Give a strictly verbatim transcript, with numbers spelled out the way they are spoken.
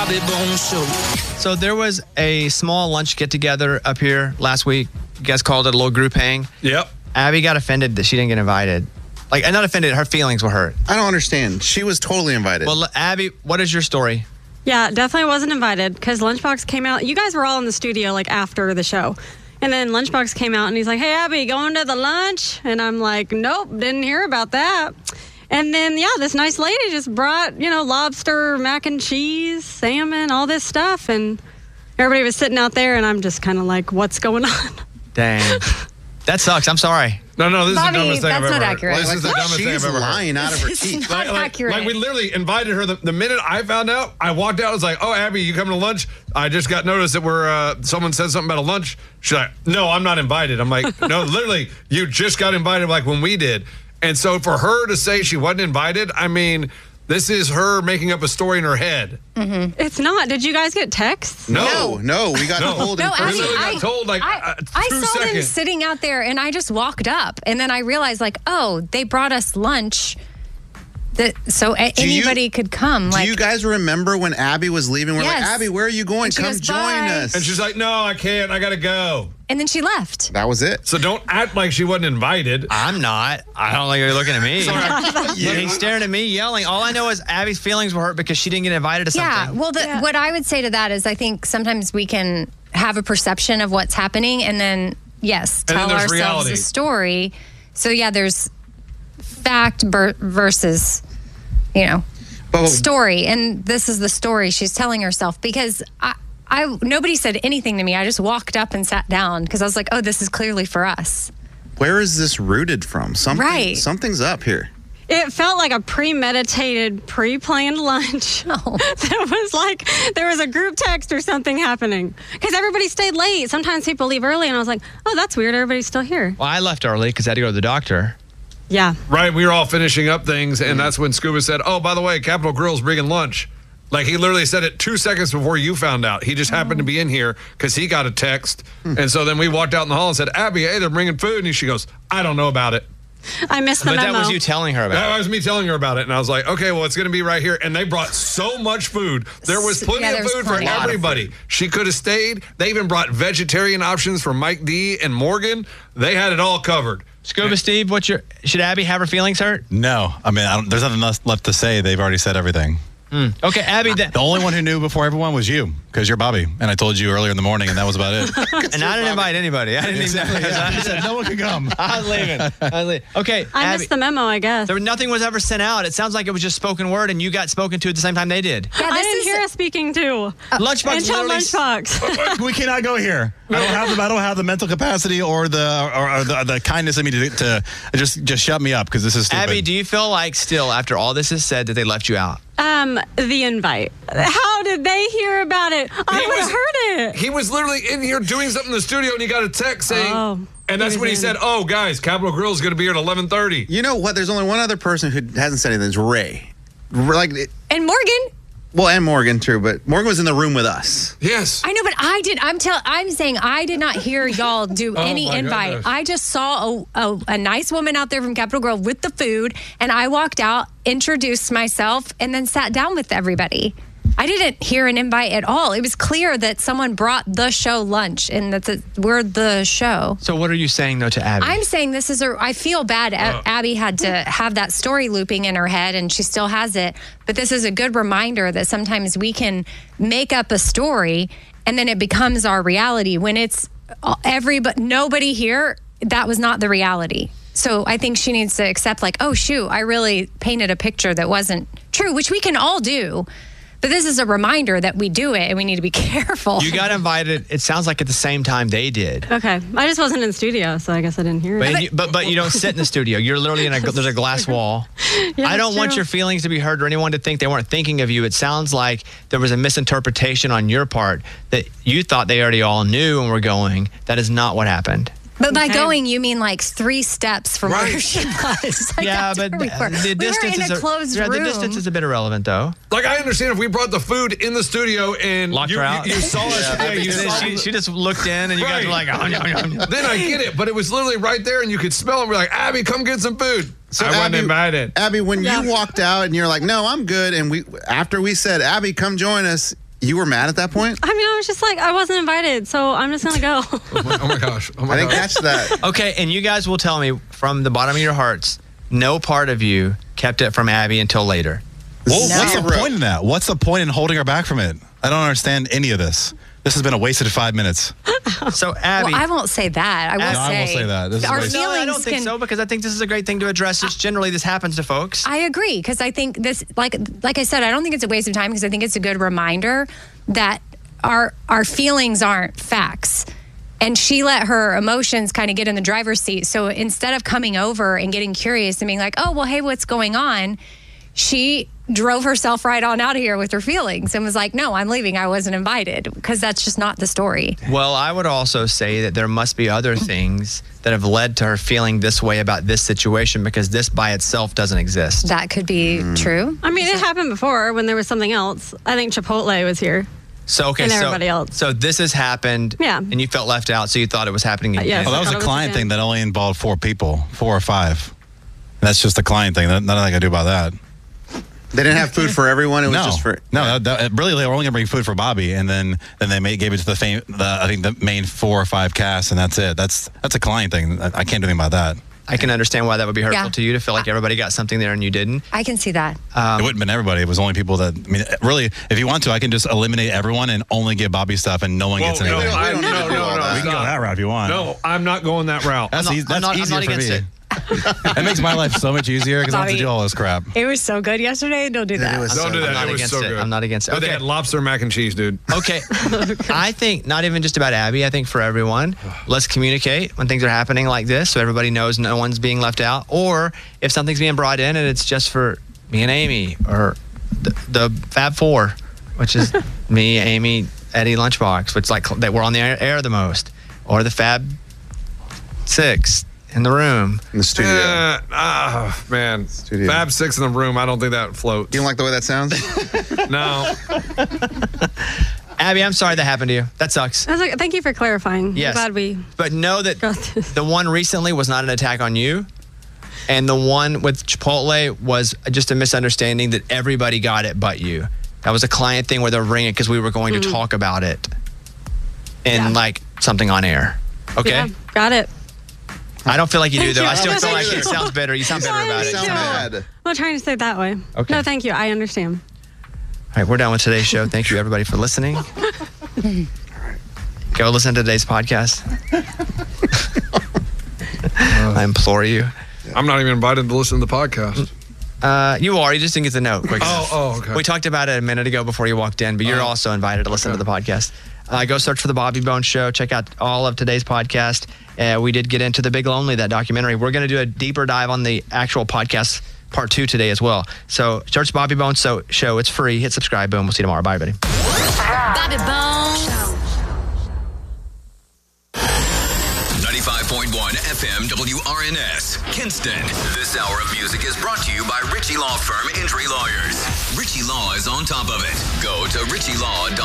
Bobby Bones Show. So there was a small lunch get-together up here last week. You guys called it a little group hang. Yep. Abby got offended that she didn't get invited. Like, not offended, her feelings were hurt. I don't understand. She was totally invited. Well, Abby, what is your story? Yeah, definitely wasn't invited because Lunchbox came out. You guys were all in the studio like after the show. And then Lunchbox came out and he's like, hey, Abby, going to the lunch? And I'm like, nope, didn't hear about that. And then, yeah, this nice lady just brought, you know, lobster, mac and cheese, salmon, all this stuff. And everybody was sitting out there, and I'm just kind of like, what's going on? Dang. That sucks. I'm sorry. No, no, this Bobby, is the dumbest thing I've that's ever not heard. accurate. This is the Like, dumbest thing I've she's ever heard. lying out of her It's teeth. not Like, like, accurate. like we literally invited her. The, the minute I found out, I walked out. I was like, "Oh, Abby, you coming to lunch?" I just got noticed that we're uh, someone said something about a lunch. She's like, "No, I'm not invited." I'm like, "No, literally, you just got invited like when we did." And so for her to say she wasn't invited, I mean, this is her making up a story in her head. Mm-hmm. It's not. Did you guys get texts? No, No, no, we got No. told No, in We Abby, person. literally I, got told like I, uh, I two saw them seconds. sitting out there, and I just walked up, and then I realized, like, oh, they brought us lunch, that so a- Do you- anybody could come. Like, Do you guys remember when Abby was leaving? We're like, Yes. Abby, where are you going? And she Come goes, join "Bye." us. And she's like, "No, I can't. I gotta go." and then she left. that was it. So don't act like she wasn't invited. I'm not. I don't think you're looking at me. Sorry. He's staring at me, yelling. All I know is Abby's feelings were hurt because she didn't get invited to something. Yeah. Well, the, Yeah. what I would say to that is, I think sometimes we can have a perception of what's happening, and then yes, And then tell there's ourselves reality. a story. So yeah, there's fact ber- versus, you know, But story, and this is the story she's telling herself, because I, I nobody said anything to me. I just walked up and sat down because I was like, oh, this is clearly for us. where is this rooted from? Something, Right. Something's up here. It felt like a premeditated, pre-planned lunch. No. There was like, there was a group text or something happening. Because everybody stayed late. Sometimes people leave early, and I was like, oh, that's weird. Everybody's still here. Well, I left early because I had to go to the doctor. Yeah. Right, we were all finishing up things, and that's when Scuba said, "Oh, by the way, Capitol Grill's bringing lunch." Like, he literally said it two seconds before you found out. He just happened to be in here because he got a text. And so then we walked out in the hall and said, "Abby, hey, they're bringing food." And she goes, "I don't know about it." I missed the But memo. that was you telling her about That it. was me telling her about it. And I was like, okay, well, it's going to be right here. And they brought so much food. There was plenty Yeah, there of was food plenty. for A lot of everybody. She could have stayed. They even brought vegetarian options for Mike D and Morgan. They had it all covered. Scuba Steve, what's your? Should Abby have her feelings hurt? No, I mean, I don't, there's nothing else left to say. They've already said everything. Okay, Abby, that, The only one who knew before everyone was you, because you're Bobby, and I told you earlier in the morning, and that was about it. and I didn't invite anybody. I didn't Exactly, even. yeah. He said no one could come. I was leaving. I was leaving. Okay, I Abby, missed the memo, I guess. there nothing was ever sent out. It sounds like it was just spoken word, and you got spoken to at the same time they did. Yeah, I this didn't is hear us speaking too. Lunchbox Until literally. Lunchbox. We cannot go here. I don't have the I don't have the mental capacity or the or, or the, the kindness in me to, to just just shut me up because this is stupid. Abby, do you feel like still, after all this is said, that they left you out? Um, the invite. How did they hear about it? I He would have was- heard it. He was literally in here doing something in the studio, and he got a text saying, Oh, and that's he when he was said, in. "Oh, guys, Capitol Grill is going to be here at eleven thirty." You know what? There's only one other person who hasn't said anything. It's Ray. Like, it- and Morgan. well, and Morgan too, but Morgan was in the room with us. Yes. I know, but I did. I'm tell. I'm saying I did not hear y'all do Oh, any my invite. goodness. I just saw a, a a nice woman out there from Capitol Grove with the food, and I walked out, introduced myself, and then sat down with everybody. I didn't hear an invite at all. It was clear that someone brought the show lunch, and that the, we're the show. So what are you saying, though, to Abby? I'm saying this is a. I feel bad. A- Abby had to have that story looping in her head, and she still has it. But this is a good reminder that sometimes we can make up a story, and then it becomes our reality. When it's every but nobody here, that was not the reality. So I think she needs to accept, like, oh shoot, I really painted a picture that wasn't true, which we can all do. But this is a reminder that we do it, and we need to be careful. you got invited, it sounds like at the same time they did. Okay. I just wasn't in the studio, so I guess I didn't hear But, it. you, but but you don't sit in the studio. You're literally in a there's a glass wall. Yeah, I don't it's want true. your feelings to be hurt or anyone to think they weren't thinking of you. It sounds like there was a misinterpretation on your part that you thought they already all knew and were going. That is not what happened. But by Okay. going, you mean like three steps from where Right. she was. Like, yeah, that's but where we were. the We were distance in is a closed yeah, room. the distance is a bit irrelevant though. Like, I understand if we brought the food in the studio and Locked you, her out. you, you saw us. yeah, you And then saw she, she just looked in and you guys were like, Right. oh, no, no, no. Then I get it, but it was literally right there, and you could smell it. We're like, Abby, come get some food. So I wasn't Abby- invited. Abby, when Yeah. you walked out and you're like, no, I'm good. And we, after we said, Abby, come join us, You were mad at that point? I mean, I was just like, I wasn't invited, so I'm just gonna go. Oh my, oh my gosh. Oh my I didn't gosh. catch that. Okay, and you guys will tell me from the bottom of your hearts, no part of you kept it from Abby until later. Well, what's the Zero. point in that? What's the point in holding her back from it? I don't understand any of this. This has been a wasted five minutes. So Abby, Well, I won't say that. I will No, say. I will say that. This is our wasted. no, feelings I don't think can, so because I think this is a great thing to address. Just generally, this happens to folks. I agree because I think this, like, like I said, I don't think it's a waste of time because I think it's a good reminder that our our feelings aren't facts. And she let her emotions kind of get in the driver's seat. So instead of coming over and getting curious and being like, "Oh, well, hey, what's going on?" she drove herself right on out of here with her feelings and was like, "No, I'm leaving. I wasn't invited," because that's just not the story. Well, I would also say that there must be other things that have led to her feeling this way about this situation because this by itself doesn't exist. That could be true. I mean, it happened before when there was something else. I think Chipotle was here. So okay, And so, everybody else. so this has happened, Yeah. and you felt left out, so you thought it was happening Uh, again. yes. Well, that was I a thought it was client again. thing that only involved four people, four or five. That's just a client thing. Nothing I can do about that. They didn't have food for everyone. It was no, just for. no. That, that, really, they were only going to bring food for Bobby, and then then they made, gave it to the, fame, the I think the main four or five cast, and that's it. That's that's a client thing. I I can't do anything about that. I can understand why that would be hurtful Yeah. to you to feel like everybody got something there and you didn't. I can see that. Um, it wouldn't have been everybody. It was only people that. I mean, really, if you want to, I can just eliminate everyone and only give Bobby stuff, and no one Whoa, gets no, anything. I, We no, don't no, need to do all no, that. we can go stop. that route if you want. No, I'm not going that route. That's, I'm not- easy, that's I'm not- I'm easier not for against me. it. It makes my life so much easier because I don't have to Bobby. do all this crap. It was so good yesterday. Don't do that. It was Don't so do good. that. I'm not it was against so it. good. I'm not against it. But They Okay. had lobster mac and cheese, dude. Okay. I think not even just about Abby. I think for everyone, let's communicate when things are happening like this so everybody knows no one's being left out. Or if something's being brought in and it's just for me and Amy or the, the Fab Four, which is me, Amy, Eddie, Lunchbox, which like that we're on the air, air the most. Or the Fab Six in the room. In the studio. Uh, ah, man. Studio. Fab Six in the room. I don't think that floats. You don't like the way that sounds? No. Abby, I'm sorry that happened to you. That sucks. I was like, thank you for clarifying. Yes. I'm glad we But know that got this. the one recently was not an attack on you. And the one with Chipotle was just a misunderstanding that everybody got it but you. That was a client thing where they're ringing because we were going to talk about it in Yeah. like something on air. Okay? Yeah, got it. I don't feel like you do though. I still No, feel thank like you. it sounds better. You sound better I about it. Sounds understand. bad. I'm not trying to say it that way. Okay. No, thank you. I understand. All right, we're done with today's show. Thank you everybody for listening. Go listen to today's podcast. I implore you. I'm not even invited to listen to the podcast. Uh, you are. You just didn't get the note quick enough. Oh, oh, okay. We talked about it a minute ago before you walked in, but you're Oh. also invited to listen Okay. to the podcast. Uh, go search for the Bobby Bones Show. Check out all of today's podcast. Uh, we did get into The Big Lonely, that documentary. We're going to do a deeper dive on the actual podcast part two today as well. So search Bobby Bones so- Show. It's free. Hit subscribe. Boom. We'll see you tomorrow. Bye, everybody. Bobby Bones. ninety-five point one F M W R N S, Kinston. This hour of music is brought to you by Ritchie Law Firm Injury Lawyers. Ritchie Law is on top of it. Go to ritchie law dot com.